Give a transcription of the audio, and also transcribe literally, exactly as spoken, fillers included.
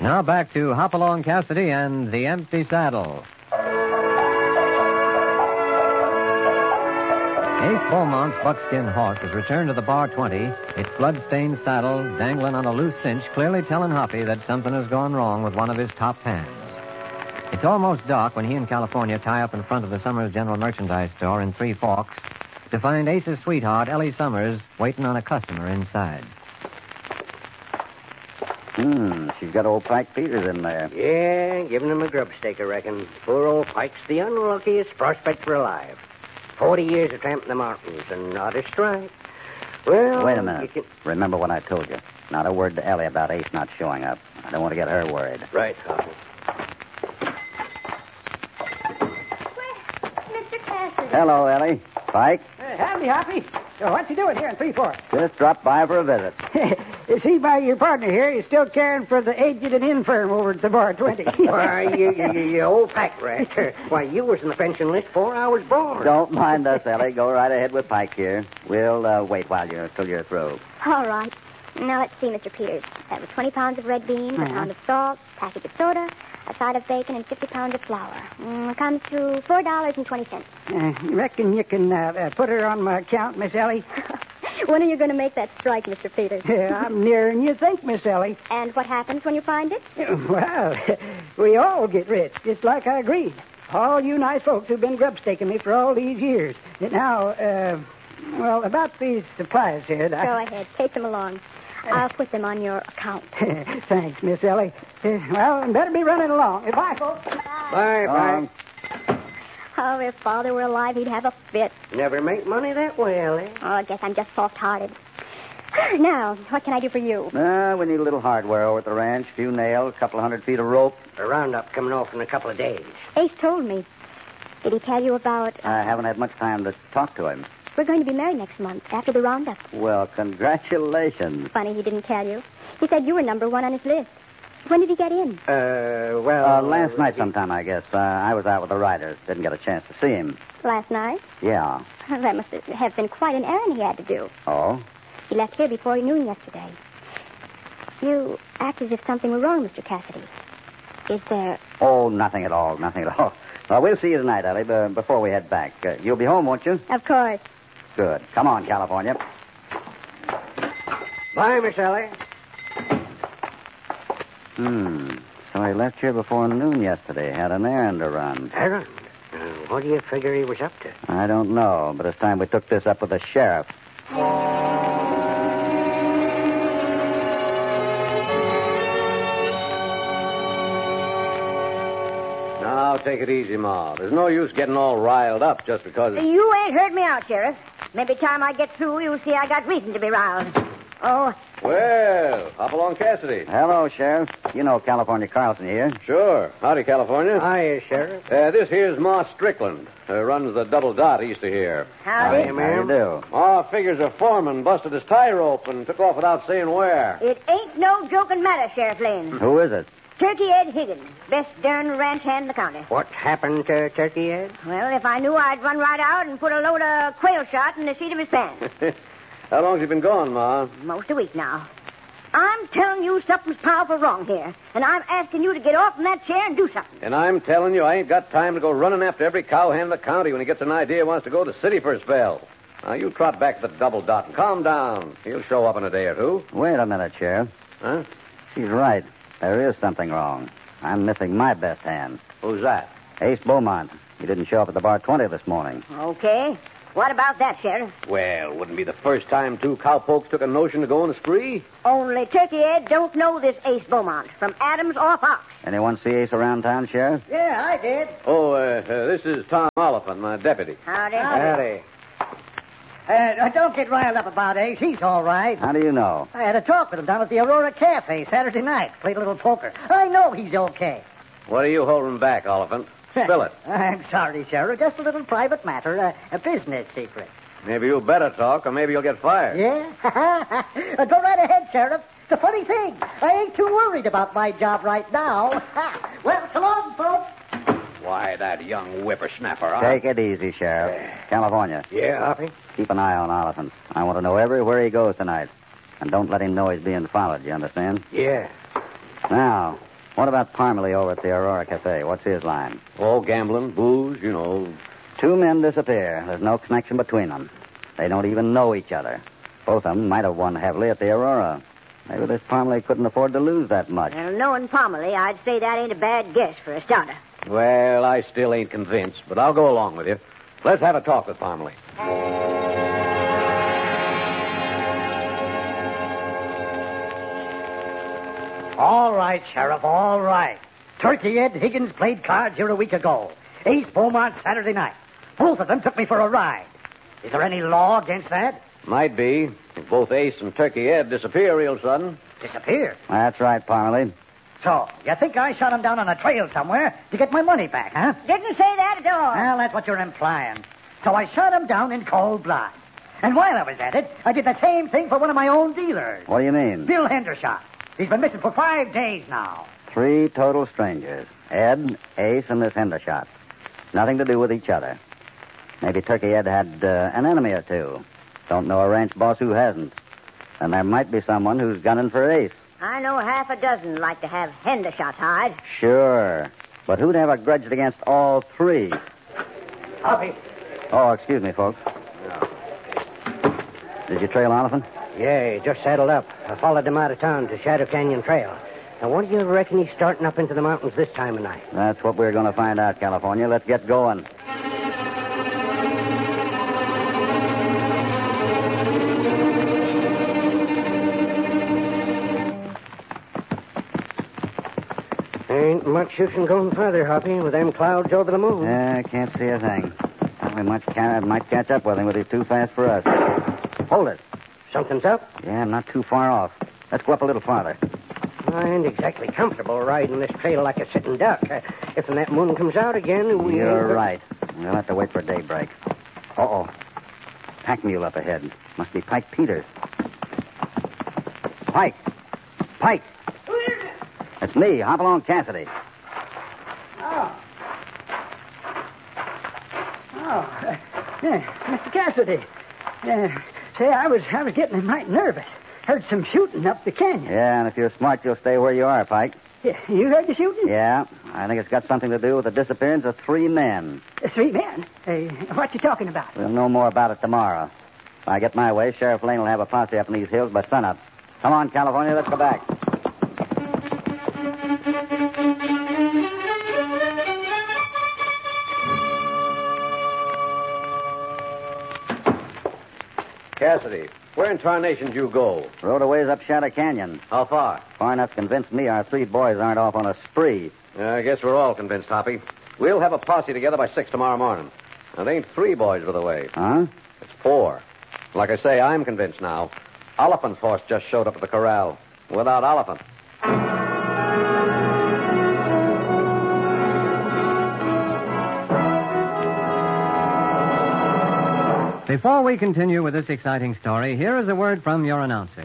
Now back to Hopalong Cassidy and the Empty Saddle. Ace Beaumont's buckskin horse has returned to the bar twenty, its blood-stained saddle dangling on a loose cinch, clearly telling Hoppy that something has gone wrong with one of his top hands. It's almost dark when he and California tie up in front of the Summers General Merchandise Store in Three Forks to find Ace's sweetheart, Ellie Summers, waiting on a customer inside. Hmm, she's got old Pike Peters in there. Yeah, giving him a grub stake, I reckon. Poor old Pike's the unluckiest prospect for alive. Forty years of tramping the mountains and not a strike. Well, Wait a minute. You can... Remember what I told you. Not a word to Ellie about Ace not showing up. I don't want to get her worried. Right, Hoppy. Well, Mister Cassidy. Hello, Ellie. Pike? Uh, howdy, Hoppy. So what you doing here in Three Forks? Just dropped by for a visit. You see by your partner here, he's still caring for the aged and infirm over at the bar twenty. Why, you, you, you, you old pack rat. Why, you was in the pension list before I was born. Don't mind us, Ellie. Go right ahead with Pike here. We'll uh, wait while you're till you're through. All right. Now, let's see, Mister Peters. That was twenty pounds of red beans, Uh-huh. a pound of salt, a package of soda, a side of bacon, and fifty pounds of flour. Mm, it comes to four dollars and twenty cents. Uh, you reckon you can uh, uh, put her on my account, Miss Ellie? When are you going to make that strike, Mister Peters? Yeah, I'm nearer than you think, Miss Ellie. And what happens when you find it? Well, we all get rich, just like I agreed. All you nice folks who've been grub staking me for all these years. And now, uh, well, about these supplies here. Go I... ahead. Take them along. I'll put them on your account. Thanks, Miss Ellie. Uh, well, and better be running along. Bye, folks. Bye, bye. Oh, if Father were alive, he'd have a fit. Never make money that way, Ellie. Oh, I guess I'm just soft-hearted. Now, what can I do for you? Uh, we need a little hardware over at the ranch. A few nails, a couple of hundred feet of rope. A roundup coming off in a couple of days. Ace told me. Did he tell you about... Uh, I haven't had much time to talk to him. We're going to be married next month, after the roundup. Well, congratulations. Funny he didn't tell you. He said you were number one on his list. When did he get in? Uh, well... Uh, last night sometime, I guess. Uh, I was out with the riders. Didn't get a chance to see him. Last night? Yeah. That must have been quite an errand he had to do. Oh? He left here before noon yesterday. You act as if something were wrong, Mister Cassidy. Is there... Oh, nothing at all. Nothing at all. Well, we'll see you tonight, Ellie, b- before we head back. Uh, you'll be home, won't you? Of course. Good. Come on, California. Bye, Miss Ellie. Hmm. So he left here before noon yesterday. Had an errand to run. Errand? Uh, what do you figure he was up to? I don't know, but it's time we took this up with the sheriff. Now, take it easy, Ma. There's no use getting all riled up just because... You ain't heard me out, Sheriff. Maybe time I get through, you'll see I got reason to be riled. Oh, Well, hop along, Cassidy. Hello, Sheriff. You know California Carlson here. Sure. Howdy, California. Hiya, Sheriff. Uh, this here's Ma Strickland. Uh, runs the double dot east of here. howdy. Hiya, How ma'am. do you do? Ma figures a foreman busted his tie rope and took off without saying where. It ain't no joking matter, Sheriff Lane. Who is it? Turkey Ed Higgins, best darn ranch hand in the county. What happened to Turkey Ed? Well, if I knew, I'd run right out and put a load of quail shot in the seat of his pants. How long's he been gone, Ma? Most a week now. I'm telling you something's powerful wrong here, and I'm asking you to get off from that chair and do something. And I'm telling you, I ain't got time to go running after every cowhand in the county when he gets an idea he wants to go to the city for a spell. Now, you trot back to the double dot and calm down. He'll show up in a day or two. Wait a minute, Sheriff. Huh? She's right. There is something wrong. I'm missing my best hand. Who's that? Ace Beaumont. He didn't show up at the bar twenty this morning. Okay. What about that, Sheriff? Well, wouldn't be the first time two cowpokes took a notion to go on a spree. Only Turkey Ed don't know this Ace Beaumont from Adams or Fox. Anyone see Ace around town, Sheriff? Yeah, I did. Oh, uh, uh, this is Tom Oliphant, my deputy. Howdy. Howdy. Uh, don't get riled up about Ace. He's all right. How do you know? I had a talk with him down at the Aurora Cafe Saturday night. Played a little poker. I know he's okay. What are you holding back, Oliphant? Spill it. I'm sorry, Sheriff. Just a little private matter. Uh, a business secret. Maybe you better talk, or maybe you'll get fired. Yeah? uh, go right ahead, Sheriff. It's a funny thing. I ain't too worried about my job right now. Well, so long, folks. Why, that young whippersnapper, huh? Take it easy, Sheriff. California, Yeah, Hoppy? keep an eye on Oliphant. I want to know everywhere he goes tonight. And don't let him know he's being followed, you understand? Yeah. Now, What about Parmalee over at the Aurora Cafe? What's his line? Oh, gambling, booze, you know. Two men disappear. There's no connection between them. They don't even know each other. Both of them might have won heavily at the Aurora. Maybe this Parmalee couldn't afford to lose that much. Well, knowing Parmalee, I'd say that ain't a bad guess for a starter. Well, I still ain't convinced, but I'll go along with you. Let's have a talk with Parmalee. All right, Sheriff, all right. Turkey Ed Higgins played cards here a week ago. Ace Beaumont Saturday night. Both of them took me for a ride. Is there any law against that? Might be. If both Ace and Turkey Ed disappear real sudden. Disappear? That's right, Parmalee. So, you think I shot him down on a trail somewhere to get my money back, huh? Didn't say that at all. Well, that's what you're implying. So I shot him down in cold blood. And while I was at it, I did the same thing for one of my own dealers. What do you mean? Bill Hendershot. He's been missing for five days now. Three total strangers. Ed, Ace, and this Hendershot. Nothing to do with each other. Maybe Turkey Ed had uh, an enemy or two. Don't know a ranch boss who hasn't. And there might be someone who's gunning for Ace. I know half a dozen like to have Hendershot hide. Sure. But who'd have a grudge against all three? Hoppy. Oh, excuse me, folks. Did you trail Oliphant? Yeah, he just saddled up. I followed him out of town to Shadow Canyon Trail. Now, what do you reckon he's starting up into the mountains this time of night? That's what we're going to find out, California. Let's get going. Ain't much use in going further, Hoppy, with them clouds over the moon. Yeah, I can't see a thing. We might, ca- might catch up with him, but he's too fast for us. Hold it. Something's up? Yeah, I'm not too far off. Let's go up a little farther. I ain't exactly comfortable riding this trail like a sitting duck. Uh, if that moon comes out again, we... You're right. We'll have to wait for daybreak. Uh-oh. Pack mule up ahead. Must be Pike Peters. Pike. Pike. It's me, Hopalong Cassidy. Oh. Oh, uh, yeah, Mister Cassidy. Uh, say, I was I was getting mighty nervous. Heard some shooting up the canyon. Yeah, and if you're smart, you'll stay where you are, Pike. Yeah, you heard the shooting? Yeah, I think it's got something to do with the disappearance of three men. Uh, three men? Uh, what you talking about? We'll know more about it tomorrow. If I get my way, Sheriff Lane will have a posse up in these hills by sunup. Come on, California, let's go back. Cassidy, where in tarnation do you go? Rode a ways up Shadow Canyon. How far? Far enough to convince me our three boys aren't off on a spree. Uh, I guess we're all convinced, Hoppy. We'll have a posse together by six tomorrow morning. Now, it ain't three boys by the way. Huh? It's four. Like I say, I'm convinced now. Oliphant's horse just showed up at the corral. Without Oliphant. Before we continue with this exciting story, here is a word from your announcer.